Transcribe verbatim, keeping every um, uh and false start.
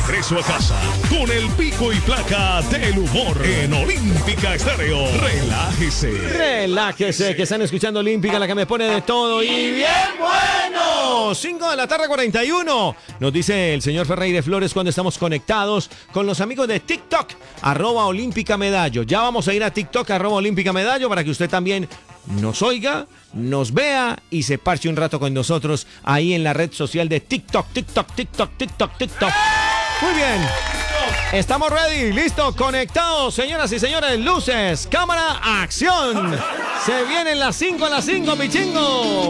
regreso a casa con el pico y placa del humor en Olímpica Estéreo. Relájese. Relájese, que están escuchando Olímpica, la que me pone de todo y bien bueno. cinco de la tarde, cuarenta y uno. Nos dice el señor Ferreira Flores cuando estamos conectados con los amigos de TikTok, arroba Olímpica Medallo. Ya vamos a ir a TikTok, arroba Olímpica Medallo, para que usted también nos oiga, nos vea y se parche un rato con nosotros ahí en la red social de TikTok, TikTok, TikTok, TikTok, TikTok. Muy bien. Estamos ready, listo, conectados, señoras y señores, luces, cámara, acción. Se vienen las cinco a las cinco, mi chingo.